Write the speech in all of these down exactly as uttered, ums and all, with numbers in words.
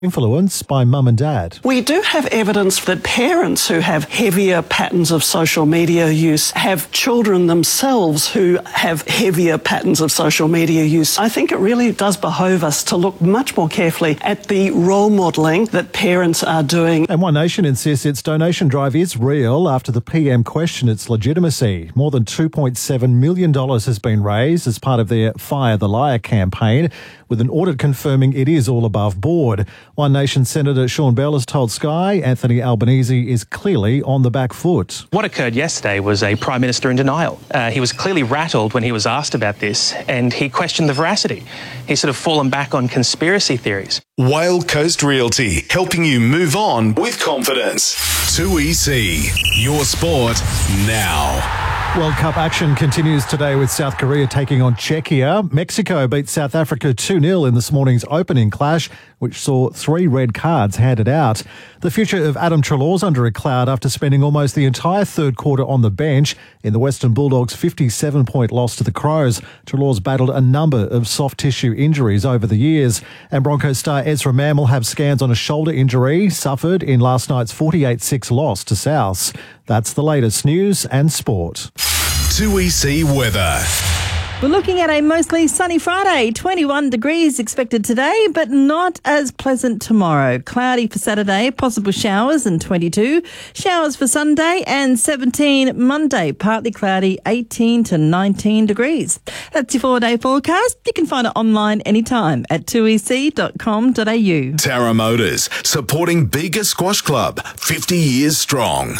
influence by mum and dad. We do have evidence that parents who have heavier patterns of social media use have children themselves who have heavier patterns of social media use. I think it really does behove us to look much more carefully at the role modelling that parents are doing. And One Nation insists its donation drive is real after the P M questioned its legitimacy. More than two point seven million dollars has been raised as part of their Fire the Liar campaign, with an audit confirming it is all above board. One Nation Senator Sean Bell has told Sky Anthony Albanese is clearly on the back foot. What occurred yesterday was a Prime Minister in denial. Uh, he was clearly rattled when he was asked about this, and he questioned the veracity. He's sort of fallen back on conspiracy theories. Whale Coast Realty, helping you move on with confidence. two E C, your sport now. World Cup action continues today with South Korea taking on Czechia. Mexico beat South Africa two nil in this morning's opening clash, which saw three red cards handed out. The future of Adam Treloar's under a cloud after spending almost the entire third quarter on the bench in the Western Bulldogs' fifty-seven point loss to the Crows. Treloar's battled a number of soft tissue injuries over the years. And Broncos star Ezra Mam will have scans on a shoulder injury suffered in last night's forty-eight six loss to Souths. That's the latest news and sport. two E C weather. We're looking at a mostly sunny Friday, twenty-one degrees expected today, but not as pleasant tomorrow. Cloudy for Saturday, possible showers and twenty-two. Showers for Sunday and seventeen Monday, partly cloudy, eighteen to nineteen degrees. That's your four-day forecast. You can find it online anytime at two e c dot com dot a u. Tara Motors, supporting Bega Squash Club, fifty years strong.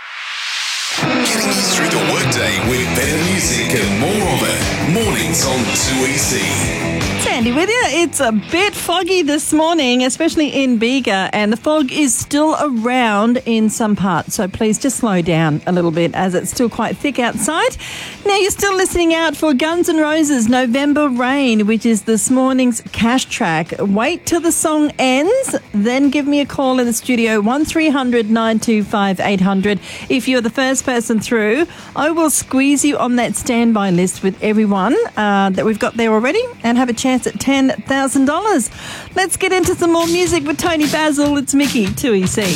Getting you through the workday with better music and more of it. Mornings on two E C. Sandy with you. It's a bit foggy this morning, especially in Bega, and the fog is still around in some parts, so please just slow down a little bit as it's still quite thick outside. Now, you're still listening out for Guns N' Roses' November Rain, which is this morning's cash track. Wait till the song ends, then give me a call in the studio, one three hundred nine two five eight hundred. If you're the first person through, I will squeeze you on that standby list with everyone uh, that we've got there already and have a chance at ten thousand dollars. Let's get into some more music with Tony Basil. It's Mickey, two E C.